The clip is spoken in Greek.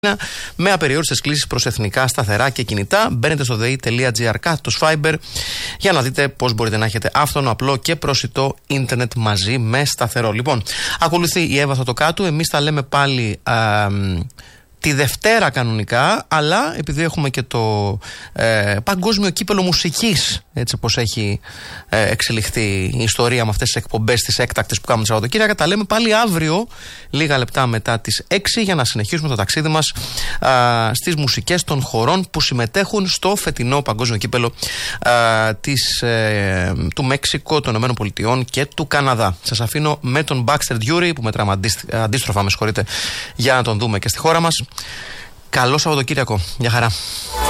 με απεριόριστες κλήσεις προς εθνικά, σταθερά και κινητά. Μπαίνετε στο dei.gr κάθετος Fiber για να δείτε πώς μπορείτε να έχετε άφθονο, απλό και προσιτό ίντερνετ μαζί με σταθερό. Λοιπόν, ακολουθεί η Εύα Θωτοκάτου. Εμείς τα λέμε πάλι τη Δευτέρα κανονικά, αλλά επειδή έχουμε και το παγκόσμιο κύπελο μουσικής, έτσι πως έχει εξελιχθεί η ιστορία με αυτές τις εκπομπές, τις έκτακτες που κάνουμε Σαββατοκύριακα, τα λέμε πάλι αύριο, λίγα λεπτά μετά τις 6, για να συνεχίσουμε το ταξίδι μας στις μουσικές των χωρών που συμμετέχουν στο φετινό παγκόσμιο κύπελο του Μέξικο, των ΗΠΑ και του Καναδά. Σας αφήνω με τον Baxter Dury, που μετράμε αντίστροφα, για να τον δούμε και στη χώρα μας. Καλό Σαββατοκύριακο. Γεια χαρά.